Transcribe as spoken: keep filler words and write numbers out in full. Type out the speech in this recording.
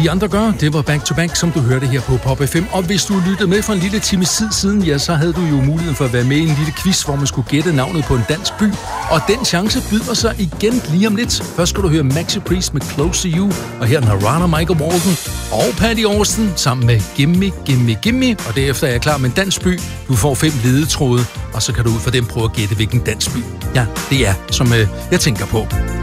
de andre gør, det var Back to Back, som du hørte her på Pop F M. Og hvis du lyttede med for en lille time tid siden, ja, så havde du jo muligheden for at være med i en lille quiz, hvor man skulle gætte navnet på en dansk by. Og den chance byder sig igen lige om lidt. Først skal du høre Maxi Priest med Close to You, og her Nirvana, Michael Walden og Patty Austin sammen med Gimme, Gimme, Gimme. Og derefter er jeg klar med en dansk by. Du får fem ledetråde, og så kan du ud fra dem prøve at gætte, hvilken dansk by. Ja, det er, som øh, jeg tænker på.